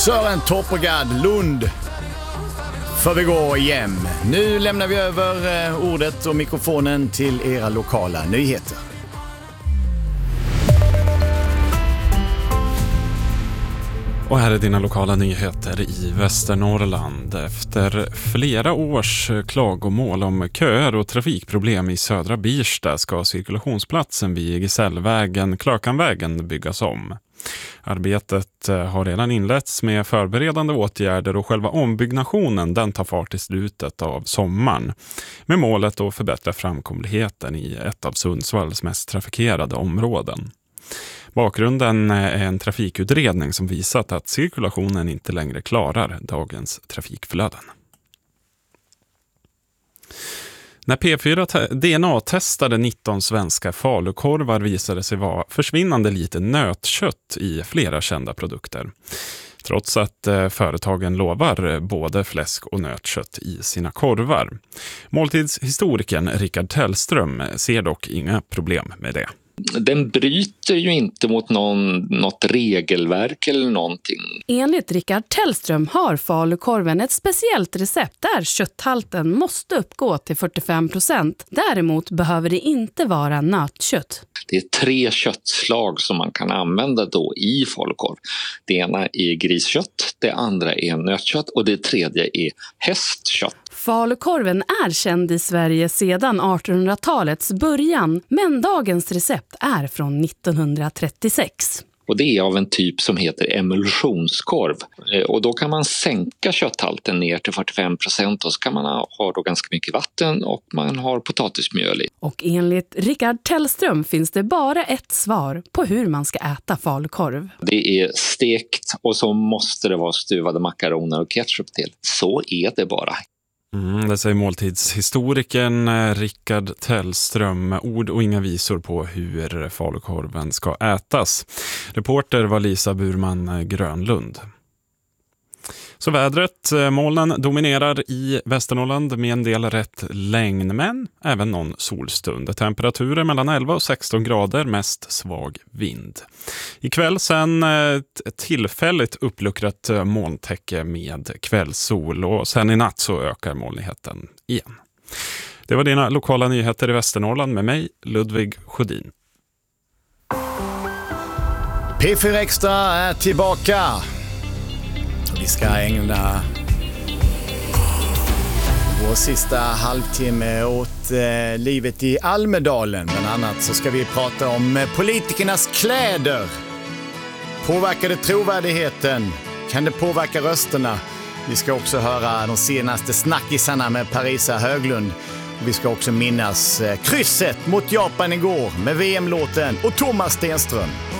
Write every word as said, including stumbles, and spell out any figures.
Sören Torpegard Lund för vi går igen. Nu lämnar vi över ordet och mikrofonen till era lokala nyheter. Och här är dina lokala nyheter i Västernorrland. Efter flera års klagomål om köer och trafikproblem i södra Birsta ska cirkulationsplatsen vid Gesällvägen, Klökanvägen byggas om. Arbetet har redan inletts med förberedande åtgärder och själva ombyggnationen den tar fart i slutet av sommaren. Med målet att förbättra framkomligheten i ett av Sundsvalls mest trafikerade områden. Bakgrunden är en trafikutredning som visat att cirkulationen inte längre klarar dagens trafikflöden. När P fyra D N A-testade nitton svenska falukorvar visade sig vara försvinnande lite nötkött i flera kända produkter. Trots att företagen lovar både fläsk och nötkött i sina korvar. Måltidshistorikern Rickard Tellström ser dock inga problem med det. Den bryter ju inte mot någon, något regelverk eller någonting. Enligt Rickard Tellström har falukorven ett speciellt recept där kötthalten måste uppgå till fyrtiofem procent. Däremot behöver det inte vara nötkött. Det är tre köttslag som man kan använda då i falukorv. Det ena är griskött, det andra är nötkött och det tredje är hästkött. Falukorven är känd i Sverige sedan artonhundratalets början, men dagens recept är från nittonhundratrettiosex. Och det är av en typ som heter emulsionskorv. Och då kan man sänka kötthalten ner till fyrtiofem procent och så kan man ha då ganska mycket vatten och man har potatismjöl i. Och enligt Rickard Tellström finns det bara ett svar på hur man ska äta falukorv. Det är stekt och så måste det vara stuvade makaroner och ketchup till. Så är det bara. Mm, det säger måltidshistorikern Rickard Tellström. Ord och inga visor på hur falukorven ska ätas. Reporter var Lisa Burman Grönlund. Så vädret, molnen dominerar i Västernorrland med en del rätt längd men även någon solstund. Temperaturer mellan elva och sexton grader, mest svag vind. Ikväll sen ett tillfälligt uppluckrat molntäcke med kvällssol och sen i natt så ökar molnigheten igen. Det var dina lokala nyheter i Västernorrland med mig, Ludvig Sjödin. P fyra Extra är tillbaka. Vi ska ägna vår sista halvtimme åt eh, livet i Almedalen. Bland annat så ska vi prata om eh, politikernas kläder. Påverkar det trovärdigheten? Kan det påverka rösterna? Vi ska också höra de senaste snackisarna med Parisa Höglund. Och vi ska också minnas eh, krysset mot Japan igår med V M-låten och Thomas Stenström.